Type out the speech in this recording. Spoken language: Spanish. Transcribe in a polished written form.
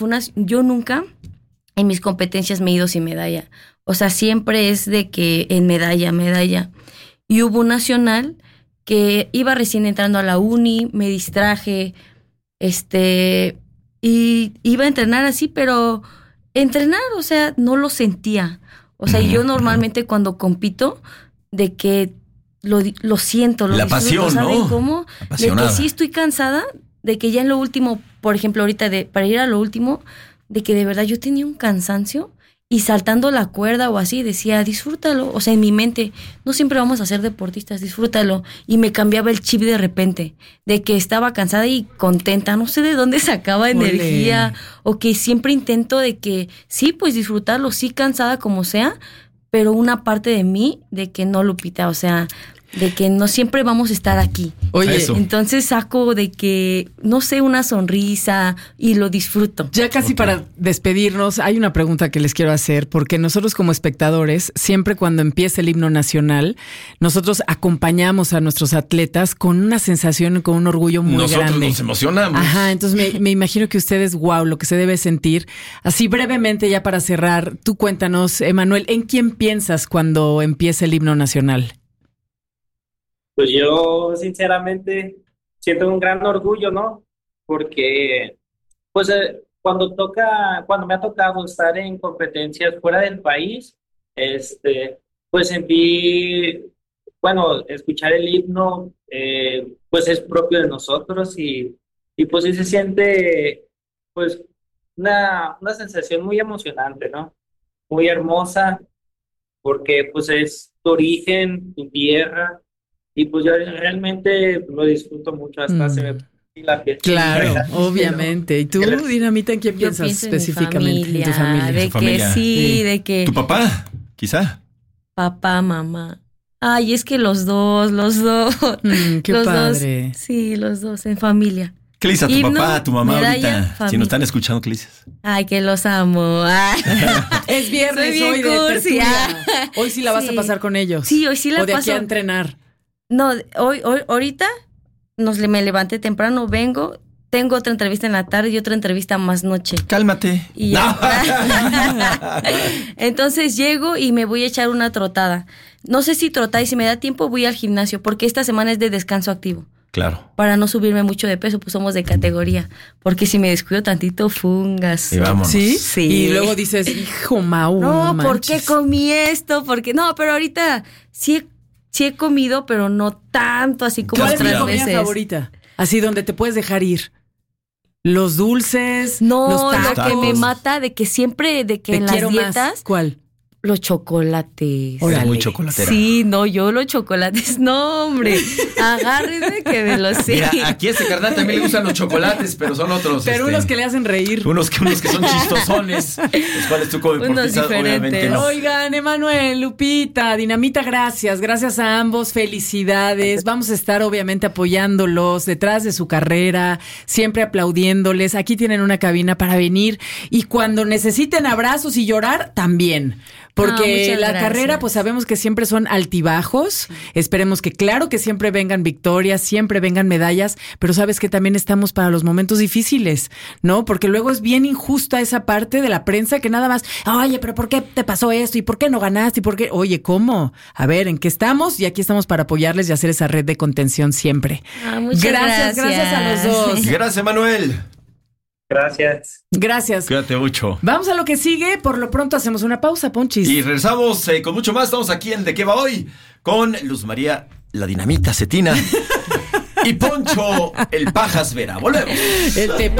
Yo nunca en mis competencias me he ido sin medalla. O sea, siempre es de que en medalla. Y hubo un nacional que iba recién entrando a la uni, me distraje, y iba a entrenar así, pero o sea, no lo sentía. O sea, yo normalmente cuando compito, de que lo siento, lo la disfruto, pasión, ¿saben ¿no? cómo? De que sí estoy cansada, de que ya en lo último, por ejemplo, ahorita para ir a lo último, de que de verdad yo tenía un cansancio y saltando la cuerda o así decía, disfrútalo. O sea, en mi mente, no siempre vamos a ser deportistas, disfrútalo. Y me cambiaba el chip de repente, de que estaba cansada y contenta, no sé de dónde sacaba energía, o que siempre intento de que sí, pues disfrutarlo, sí cansada como sea, pero una parte de mí de que no, Lupita, o sea, de que no siempre vamos a estar aquí. Oye, entonces saco de que, no sé, una sonrisa y lo disfruto. Ya casi para despedirnos, hay una pregunta que les quiero hacer, porque nosotros como espectadores, siempre cuando empieza el himno nacional, nosotros acompañamos a nuestros atletas con una sensación, con un orgullo muy grande. Nosotros nos emocionamos. Ajá, entonces me imagino que ustedes, wow, lo que se debe sentir. Así brevemente, ya para cerrar, tú cuéntanos, Emanuel, ¿en quién piensas cuando empieza el himno nacional? Pues yo sinceramente siento un gran orgullo, ¿no? Porque pues cuando me ha tocado estar en competencias fuera del país, pues escuchar el himno, pues es propio de nosotros y pues sí se siente pues una sensación muy emocionante, ¿no? Muy hermosa, porque pues es tu origen, tu tierra. Y pues yo realmente lo disfruto mucho, hasta se me pone la piel. Claro, obviamente. ¿Y tú, Dinamita, en quién piensas específicamente? En tu familia. De que sí, de que... ¿Tu papá, quizá? Papá, mamá. Ay, es que los dos. Qué los padre. Dos, sí, los dos, en familia. ¿Qué le dices a tu papá, a tu mamá medalla, ahorita? familia. Si nos están escuchando, ¿qué le dices? Ay, que los amo. Ay. Es viernes hoy de tertulia. Hoy sí la vas a pasar con ellos. Sí, hoy sí la paso. O de aquí a entrenar. No, ahorita me levanté temprano, vengo, tengo otra entrevista en la tarde y otra entrevista más noche. Cálmate. Y ya. Entonces llego y me voy a echar una trotada. No sé si trotar y si me da tiempo voy al gimnasio, porque esta semana es de descanso activo. Claro. Para no subirme mucho de peso, pues somos de categoría. Porque si me descuido tantito, fungas. Y vámonos. ¿Sí? Sí. Y luego dices, hijo, Mau, no, manches. ¿por qué comí esto? Porque no, pero ahorita sí he comido, pero no tanto así como otras veces. ¿Cuál es tu comida veces. favorita? Así donde te puedes dejar ir. Los dulces, no, los tacos. lo que me mata de que siempre, de que Te en las quiero dietas, más. ¿Cuál? los chocolates. Eres muy chocolatera. Sí, no, yo los chocolates, no, hombre. Agárrenme que me los sé. Mira, aquí a este carnal también le gustan los chocolates, pero son otros. Pero unos que le hacen reír. Unos que son chistosones, los cuales tú como deportista obviamente no. Oigan, Emanuel, Lupita, Dinamita, gracias a ambos, felicidades. Vamos a estar obviamente apoyándolos detrás de su carrera, siempre aplaudiéndoles. Aquí tienen una cabina para venir y cuando necesiten abrazos y llorar, también. Porque la carrera, pues sabemos que siempre son altibajos. Sí. Esperemos que, claro, que siempre vengan victorias, siempre vengan medallas, pero sabes que también estamos para los momentos difíciles, ¿no? Porque luego es bien injusta esa parte de la prensa que nada más, oye, pero ¿por qué te pasó esto? ¿Y por qué no ganaste? ¿Y por qué? Oye, ¿cómo? A ver, ¿en qué estamos? Y aquí estamos para apoyarles y hacer esa red de contención siempre. Muchas gracias. Gracias a los dos. Gracias, Manuel. Gracias. Cuídate mucho. Vamos a lo que sigue. Por lo pronto hacemos una pausa, Ponchis. Y regresamos con mucho más. Estamos aquí en ¿De qué va hoy? Con Luz María, la Dinamita Cetina y Poncho, el Pajas Vera. Volvemos. El